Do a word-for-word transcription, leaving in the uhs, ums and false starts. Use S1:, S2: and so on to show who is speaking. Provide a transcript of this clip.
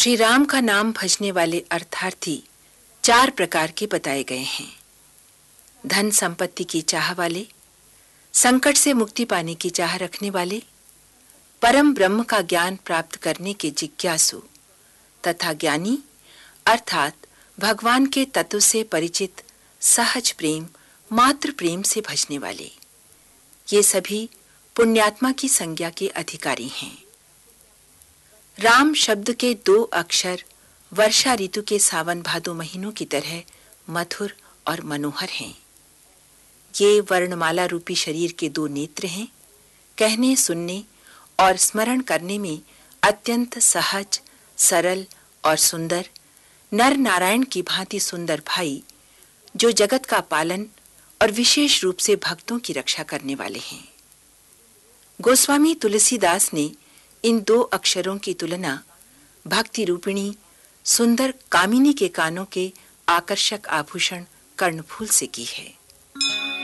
S1: श्री राम का नाम भजने वाले अर्थार्थी चार प्रकार के बताए गए हैं। धन संपत्ति की चाह वाले, संकट से मुक्ति पाने की चाह रखने वाले, परम ब्रह्म का ज्ञान प्राप्त करने के जिज्ञासु तथा ज्ञानी अर्थात भगवान के तत्व से परिचित सहज प्रेम मात्र प्रेम से भजने वाले, ये सभी पुण्यात्मा की संज्ञा के अधिकारी हैं। राम शब्द के दो अक्षर वर्षा ऋतु के सावन भादो महीनों की तरह मधुर और मनोहर हैं। ये वर्णमाला रूपी शरीर के दो नेत्र हैं। कहने, सुनने और स्मरण करने में अत्यंत सहज, सरल और सुंदर, नर नारायण की भांति सुंदर भाई, जो जगत का पालन और विशेष रूप से भक्तों की रक्षा करने वाले हैं। गोस्वामी तुलसीदास ने इन दो अक्षरों की तुलना भक्ति रूपिणी सुंदर कामिनी के कानों के आकर्षक आभूषण कर्णफूल से की है।